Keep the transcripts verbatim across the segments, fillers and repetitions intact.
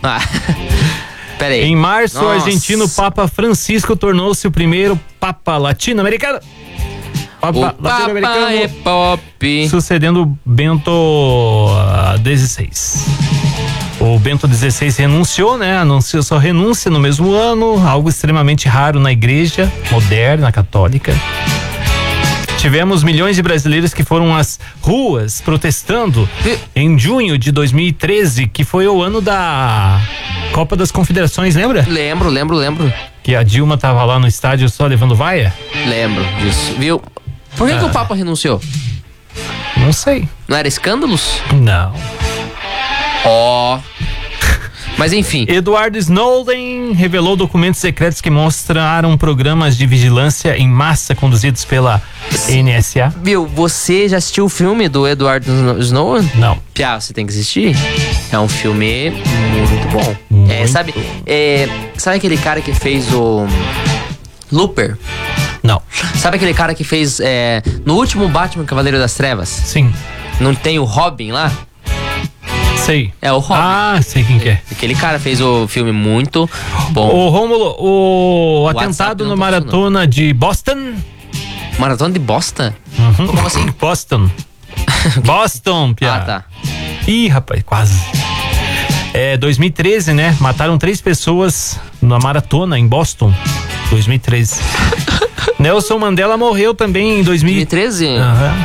Ah. Pera aí. Em março, Nossa. o argentino Papa Francisco tornou-se o primeiro Papa latino-americano. Papa, O Papa é pop. Sucedendo Bento dezesseis. O Bento dezesseis renunciou, né? Anunciou sua renúncia no mesmo ano, algo extremamente raro na igreja moderna, católica. Tivemos milhões de brasileiros que foram às ruas protestando em junho de dois mil e treze, que foi o ano da Copa das Confederações, lembra? Lembro, lembro, lembro. Que a Dilma tava lá no estádio só levando vaia? Lembro disso, viu? Por que, Ah. que o Papa renunciou? Não sei. Não era escândalos? Não. Ó. Mas enfim. Edward Snowden revelou documentos secretos que mostraram programas de vigilância em massa conduzidos pela N S A. Viu, você já assistiu o filme do Edward Snowden? Não. Piá, você tem que assistir. É um filme muito bom. Muito. É, sabe, é, sabe aquele cara que fez o Looper? Não. Sabe aquele cara que fez é, no último Batman Cavaleiro das Trevas? Sim. Não tem o Robin lá? Sei. É o Robin. Ah, sei quem que é. Aquele cara fez o filme muito bom. Ô, Rômulo, o, WhatsApp atentado não na tá maratona de Boston. Maratona de bosta? Uhum. Como assim? Boston. Boston, Pia. Ah, tá. Ih, rapaz, quase. É, dois mil e treze, né? Mataram três pessoas na maratona em Boston. dois mil e treze. Nelson Mandela morreu também em dois mil e treze. dois mil e treze? Aham.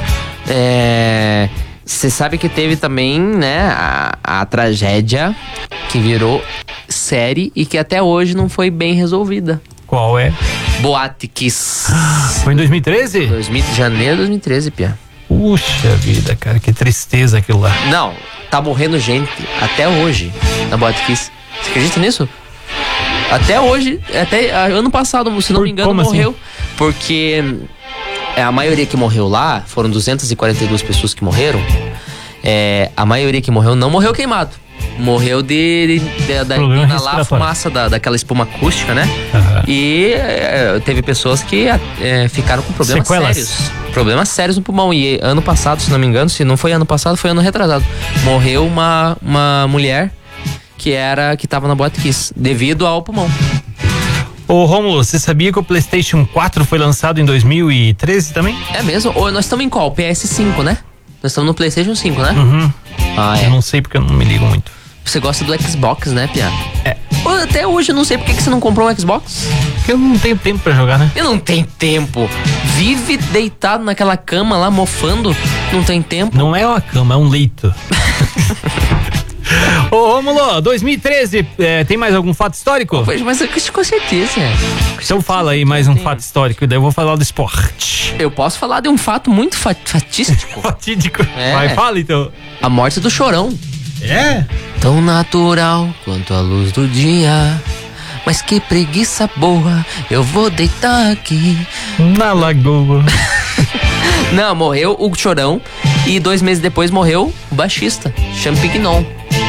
É. Você sabe que teve também, né, a, a tragédia que virou série e que até hoje não foi bem resolvida. Qual é? Boate Kiss. Foi em dois mil e treze? dois mil, janeiro de dois mil e treze, Pia. Puxa vida, cara, que tristeza aquilo lá. Não, tá morrendo gente até hoje na Boate Kiss. Você acredita nisso? Até hoje, até ano passado, se não Por- me engano, como morreu. assim? Porque é, a maioria que morreu lá, foram duzentas e quarenta e duas pessoas que morreram. É, a maioria que morreu não morreu queimado. Morreu de, de, de, da Problema inalar a respiratório. fumaça da, daquela espuma acústica, né? Aham. E é, teve pessoas que é, ficaram com problemas Sequelas. sérios. Problemas sérios no pulmão. E ano passado, se não me engano, se não foi ano passado, foi ano retrasado. Morreu uma, uma mulher que era que tava na Boate Kiss devido ao pulmão. Ô, Rômulo, você sabia que o PlayStation quatro foi lançado em dois mil e treze também? É mesmo? Ou nós estamos em qual? P S cinco, né? Nós estamos no PlayStation cinco, né? Uhum. Ah, Eu é. não sei porque eu não me ligo muito. Você gosta do Xbox, né, Pia? É. Pô, até hoje eu não sei por que que você não comprou um Xbox. Porque eu não tenho tempo pra jogar, né? Eu não tenho tempo. Vive deitado naquela cama lá, mofando. Não tem tempo. Não é uma cama, é um leito. Ô, Rômulo, dois mil e treze, é, tem mais algum fato histórico? Pois, mas eu- com certeza. Então fala aí mais um fato histórico, daí eu vou falar do esporte. Eu posso falar de um fato muito fa- fatístico. Fatídico. É. Vai, fala então. A morte do Chorão. É? Tão natural quanto a luz do dia. Mas que preguiça boa, eu vou deitar aqui. Na lagoa. Não, morreu o Chorão e dois meses depois morreu o baixista, Champignon.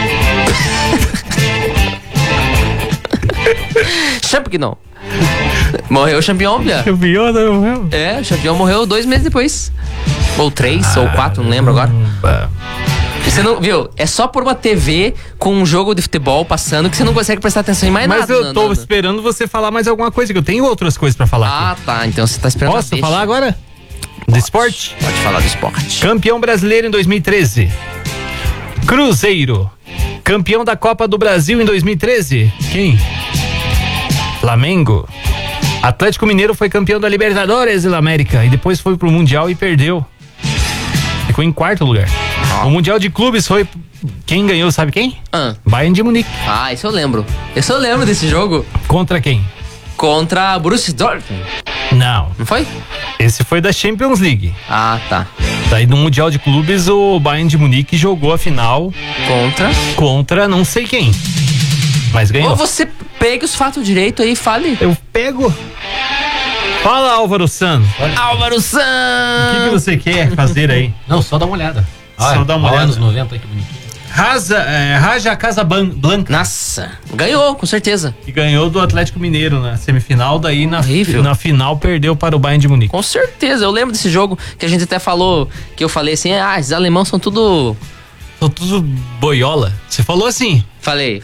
Champignon. Morreu o Champignon, Bia. Campeão, não morreu? É, o Champignon morreu dois meses depois. Ou três, ou quatro, não lembro agora. Caramba. Você não, viu? É só por uma T V com um jogo de futebol passando que você não consegue prestar atenção em mais Mas nada. eu não, tô não, não. esperando você falar mais alguma coisa, que eu tenho outras coisas pra falar Ah, aqui. tá. Então você tá esperando. Posso deixa. falar agora? Do esporte? Pode falar do esporte. Campeão brasileiro em dois mil e treze. Cruzeiro. Campeão da Copa do Brasil em dois mil e treze. Quem? Flamengo. Atlético Mineiro foi campeão da Libertadores da América e depois foi pro Mundial e perdeu. Ficou em quarto lugar. O Mundial de Clubes foi... Quem ganhou, sabe quem? Ah. Bayern de Munique. Ah, isso eu lembro. Isso eu lembro desse jogo. Contra quem? Contra Borussia Dortmund. Não. Não foi? Esse foi da Champions League. Ah, tá. Daí no Mundial de Clubes o Bayern de Munique jogou a final Contra. contra não sei quem. Mas ganhou. Ou você pegue os fatos direito aí e fale. Eu pego. Fala, Álvaro San. O Álvaro San. que, que você quer fazer aí? Não, só dá uma olhada. Só dá uma olhada. anos noventa aí, que bonitinho. Raza, é, Raja Casablanca, Nossa, ganhou, com certeza. que ganhou do Atlético Mineiro na semifinal, daí na, Horrível. na final perdeu para o Bayern de Munique. Com certeza, eu lembro desse jogo que a gente até falou, que eu falei assim, ah, esses alemãos são tudo... São tudo boiola. Você falou assim. Falei,